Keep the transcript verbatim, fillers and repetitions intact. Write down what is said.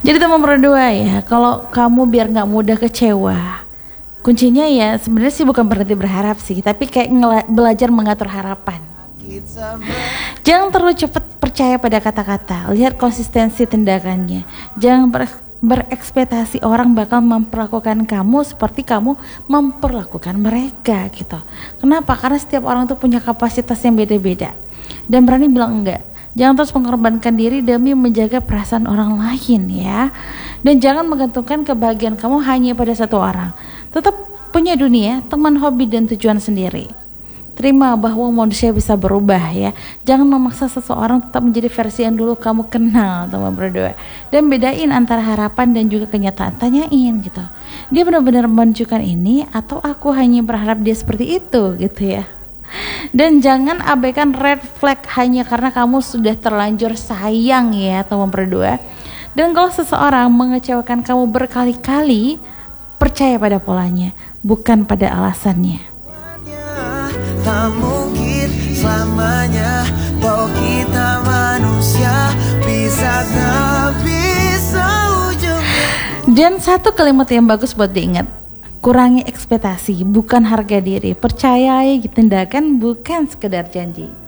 Jadi teman berdua ya, kalau kamu biar nggak mudah kecewa, kuncinya ya sebenarnya sih bukan berhenti berharap sih, tapi kayak ngela- belajar mengatur harapan. Jangan terlalu cepat percaya pada kata-kata, lihat konsistensi tindakannya. Jangan ber- berekspektasi orang bakal memperlakukan kamu seperti kamu memperlakukan mereka gitu. Kenapa? Karena setiap orang tuh punya kapasitas yang beda-beda. Dan berani bilang enggak. Jangan terus mengorbankan diri demi menjaga perasaan orang lain ya. Dan jangan menggantungkan kebahagiaan kamu hanya pada satu orang. Tetap punya dunia, teman, hobi, dan tujuan sendiri. Terima bahwa manusia bisa berubah ya. Jangan memaksa seseorang tetap menjadi versi yang dulu kamu kenal, teman berdua. Dan bedain antara harapan dan juga kenyataan. Tanyain gitu, dia benar-benar menunjukkan ini atau aku hanya berharap dia seperti itu gitu ya. Dan jangan abaikan red flag hanya karena kamu sudah terlanjur sayang ya teman berdua. Dan kalau seseorang mengecewakan kamu berkali-kali, percaya pada polanya, bukan pada alasannya. Tak mungkin selamanya bahwa kita manusia bisa tak bisa ujungnya. Dan satu kalimat yang bagus buat diingat, kurangi ekspektasi bukan harga diri, percayai tindakan bukan sekedar janji.